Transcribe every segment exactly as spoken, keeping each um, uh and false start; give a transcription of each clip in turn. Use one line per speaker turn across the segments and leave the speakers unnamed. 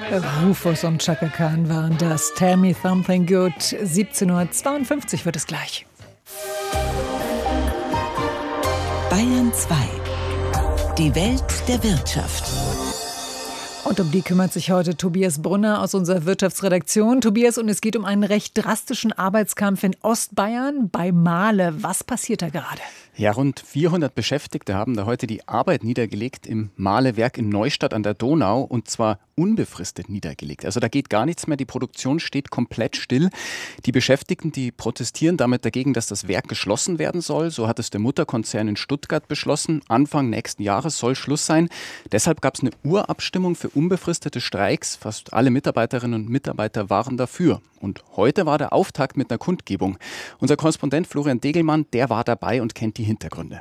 Rufus und Chaka Khan waren das. Tell me something good. siebzehn Uhr zweiundfünfzig wird es gleich.
Bayern zwei. Die Welt der Wirtschaft.
Und um die kümmert sich heute Tobias Brunner aus unserer Wirtschaftsredaktion. Tobias, und es geht um einen recht drastischen Arbeitskampf in Ostbayern bei Mahle. Was passiert da gerade?
Ja, rund vierhundert Beschäftigte haben da heute die Arbeit niedergelegt im Mahle-Werk in Neustadt an der Donau, und zwar unbefristet niedergelegt. Also da geht gar nichts mehr, die Produktion steht komplett still. Die Beschäftigten, die protestieren damit dagegen, dass das Werk geschlossen werden soll. So hat es der Mutterkonzern in Stuttgart beschlossen. Anfang nächsten Jahres soll Schluss sein. Deshalb gab es eine Urabstimmung für unbefristete Streiks. Fast alle Mitarbeiterinnen und Mitarbeiter waren dafür. Und heute war der Auftakt mit einer Kundgebung. Unser Korrespondent Florian Degelmann, der war dabei und kennt die Hintergründe.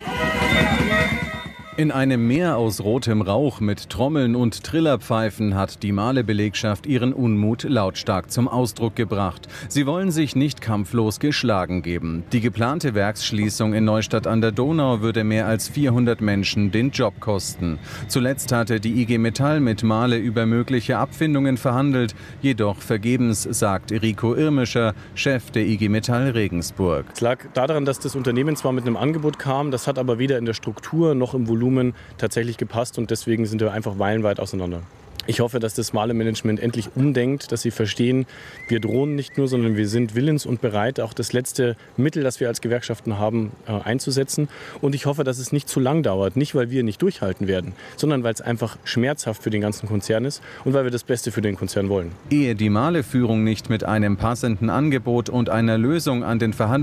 In einem Meer aus rotem Rauch mit Trommeln und Trillerpfeifen hat die Mahle-Belegschaft ihren Unmut lautstark zum Ausdruck gebracht. Sie wollen sich nicht kampflos geschlagen geben. Die geplante Werksschließung in Neustadt an der Donau würde mehr als vierhundert Menschen den Job kosten. Zuletzt hatte die I G Metall mit Mahle über mögliche Abfindungen verhandelt, jedoch vergebens, sagt Rico Irmischer, Chef der I G Metall Regensburg.
Es lag daran, dass das Unternehmen zwar mit einem Angebot kam, das hat aber weder in der Struktur noch im Volumen tatsächlich gepasst, und deswegen sind wir einfach meilenweit auseinander. Ich hoffe, dass das Mahle-Management endlich umdenkt, dass sie verstehen, wir drohen nicht nur, sondern wir sind willens und bereit, auch das letzte Mittel, das wir als Gewerkschaften haben, einzusetzen. Und ich hoffe, dass es nicht zu lang dauert, nicht weil wir nicht durchhalten werden, sondern weil es einfach schmerzhaft für den ganzen Konzern ist und weil wir das Beste für den Konzern wollen.
Ehe die Mahle-Führung nicht mit einem passenden Angebot und einer Lösung an den Verhandlungen